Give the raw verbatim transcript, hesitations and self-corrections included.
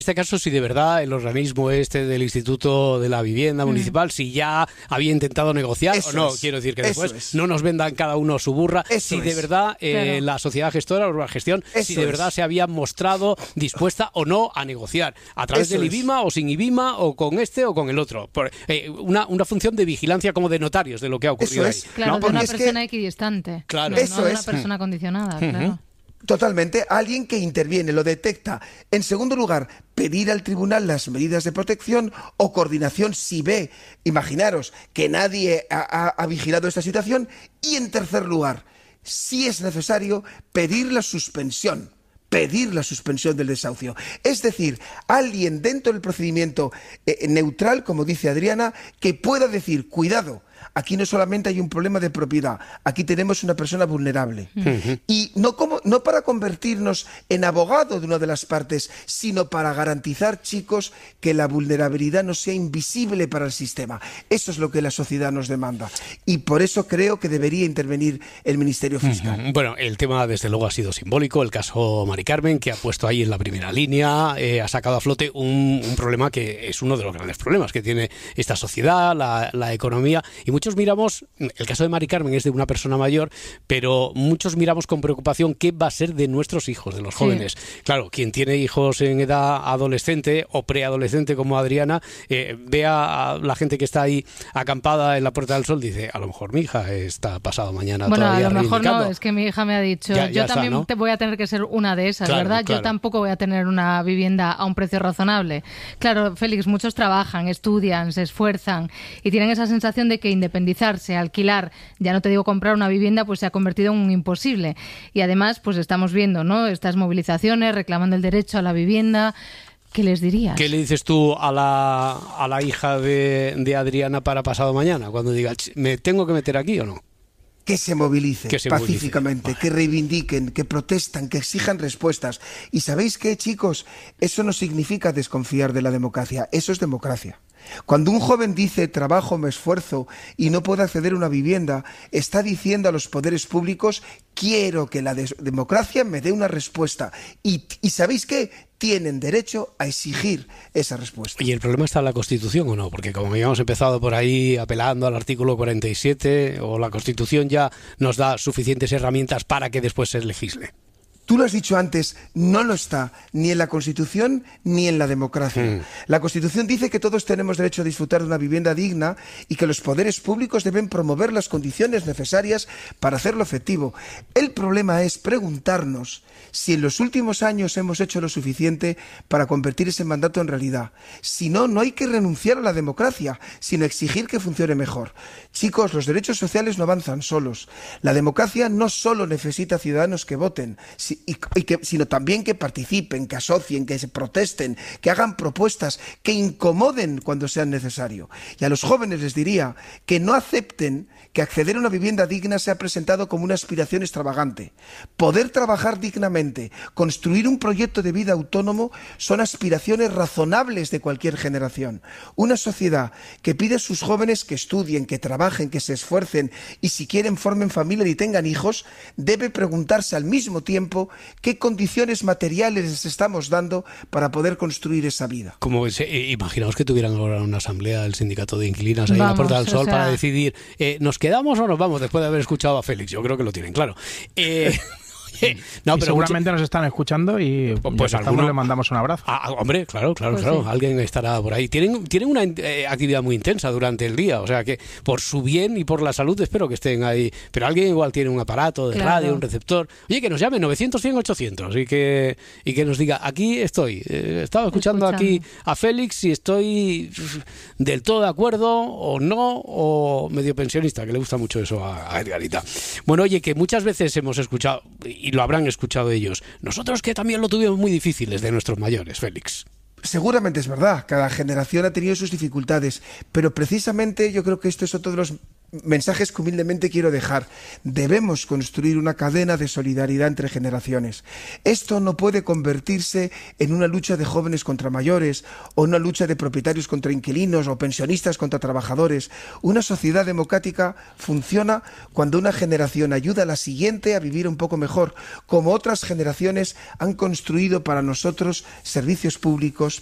En este caso, si de verdad el organismo este del Instituto de la Vivienda Municipal, mm. si ya había intentado negociar eso o no, es, quiero decir que después es. no nos vendan cada uno su burra, eso si de es. verdad eh, claro. la sociedad gestora o la gestión, eso si de verdad es. se había mostrado dispuesta o no a negociar, a través eso del IBIMA es. o sin IBIMA, o con este o con el otro. Por, eh, una, una función de vigilancia como de notarios de lo que ha ocurrido ahí. Claro, ¿no? de una persona que... equidistante, claro. no, no de una persona condicionada, uh-huh. claro. Totalmente, alguien que interviene, lo detecta. En segundo lugar, pedir al tribunal las medidas de protección o coordinación si ve, imaginaros, que nadie ha, ha, ha vigilado esta situación. Y en tercer lugar, si es necesario, pedir la suspensión. pedir la suspensión del desahucio. Es decir, alguien dentro del procedimiento eh, neutral, como dice Adriana, que pueda decir, cuidado, aquí no solamente hay un problema de propiedad, aquí tenemos una persona vulnerable. Uh-huh. Y no, como, no para convertirnos en abogado de una de las partes, sino para garantizar, chicos, que la vulnerabilidad no sea invisible para el sistema. Eso es lo que la sociedad nos demanda. Y por eso creo que debería intervenir el Ministerio Fiscal. Uh-huh. Bueno, el tema desde luego ha sido simbólico, el caso Mari Carmen, que ha puesto ahí en la primera línea, eh, ha sacado a flote un, un problema que es uno de los grandes problemas que tiene esta sociedad, la, la economía. Y muchos miramos, el caso de Mari Carmen es de una persona mayor, pero muchos miramos con preocupación qué va a ser de nuestros hijos, de los jóvenes. Sí. Claro, quien tiene hijos en edad adolescente o preadolescente como Adriana, eh, ve a la gente que está ahí acampada en la Puerta del Sol, dice, a lo mejor mi hija está pasado mañana bueno, todavía a lo mejor reivindicando. No, es que mi hija me ha dicho, ya, ya yo está, también ¿no? te voy a tener que ser una de esas, claro, ¿verdad? Claro. Yo tampoco voy a tener una vivienda a un precio razonable. Claro, Félix, muchos trabajan, estudian, se esfuerzan y tienen esa sensación de que independizarse, alquilar, ya no te digo comprar una vivienda, pues se ha convertido en un imposible. Y además, pues estamos viendo, ¿no?, estas movilizaciones reclamando el derecho a la vivienda. ¿Qué les dirías? ¿Qué le dices tú a la, a la hija de, de Adriana para pasado mañana? Cuando diga, ¿me tengo que meter aquí o no? Que se movilice que se pacíficamente, movilice. que reivindiquen, que protestan, que exijan respuestas. ¿Y sabéis qué, chicos? Eso no significa desconfiar de la democracia, eso es democracia. Cuando un joven dice trabajo, me esfuerzo y no puede acceder a una vivienda, está diciendo a los poderes públicos, quiero que la de- democracia me dé una respuesta. Y, ¿y sabéis qué? Tienen derecho a exigir esa respuesta. ¿Y el problema está en la Constitución o no? Porque como habíamos empezado por ahí apelando al artículo cuarenta y siete, o la Constitución ya nos da suficientes herramientas para que después se legisle. Tú lo has dicho antes, no lo está ni en la Constitución ni en la democracia. Mm. La Constitución dice que todos tenemos derecho a disfrutar de una vivienda digna y que los poderes públicos deben promover las condiciones necesarias para hacerlo efectivo. El problema es preguntarnos si en los últimos años hemos hecho lo suficiente para convertir ese mandato en realidad. Si no, no hay que renunciar a la democracia, sino exigir que funcione mejor. Chicos, los derechos sociales no avanzan solos. La democracia no solo necesita ciudadanos que voten, Y, y que, sino también que participen, que asocien, que se protesten, que hagan propuestas, que incomoden cuando sea necesario. Y a los jóvenes les diría que no acepten que acceder a una vivienda digna sea presentado como una aspiración extravagante. Poder trabajar dignamente, construir un proyecto de vida autónomo son aspiraciones razonables de cualquier generación. Una sociedad que pide a sus jóvenes que estudien, que trabajen, que se esfuercen y si quieren formen familia y tengan hijos, debe preguntarse al mismo tiempo qué condiciones materiales les estamos dando para poder construir esa vida. Como se, eh, imaginaos que tuvieran ahora una asamblea del sindicato de inquilinas ahí vamos, en la Puerta del Sol, o sea... para decidir, eh, ¿nos quedamos o nos vamos después de haber escuchado a Félix? Yo creo que lo tienen claro. Eh... No, pero seguramente mucho... nos están escuchando y pues alguno le mandamos un abrazo. Ah, hombre, claro, claro, pues claro. Sí. Alguien estará por ahí. Tienen, tienen una eh, actividad muy intensa durante el día, o sea que por su bien y por la salud espero que estén ahí. Pero alguien igual tiene un aparato de claro. radio, un receptor. Oye, que nos llame novecientos, cien, ochocientos y que, y que nos diga, aquí estoy. Eh, estaba escuchando, escuchando aquí a Félix y estoy del todo de acuerdo o no, o medio pensionista, que le gusta mucho eso a, a Edgarita. Bueno, oye, que muchas veces hemos escuchado, y lo habrán escuchado ellos, nosotros que también lo tuvimos muy difíciles de nuestros mayores, Félix. Seguramente es verdad, cada generación ha tenido sus dificultades, pero precisamente yo creo que esto es otro de los mensajes que humildemente quiero dejar. Debemos construir una cadena de solidaridad entre generaciones. Esto no puede convertirse en una lucha de jóvenes contra mayores, o una lucha de propietarios contra inquilinos, o pensionistas contra trabajadores. Una sociedad democrática funciona cuando una generación ayuda a la siguiente a vivir un poco mejor, como otras generaciones han construido para nosotros servicios públicos,